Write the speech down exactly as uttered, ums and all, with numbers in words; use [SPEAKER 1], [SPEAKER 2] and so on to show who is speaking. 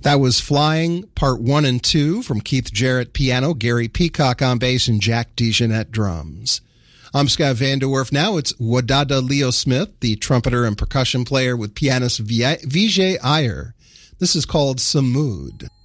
[SPEAKER 1] That was Flying, Part one and two from Keith Jarrett piano, Gary Peacock on bass, and Jack DeJohnette drums. I'm Scott Vanderwerf. Now it's Wadada Leo Smith, the trumpeter and percussion player with pianist Vijay Iyer. This is called Samud.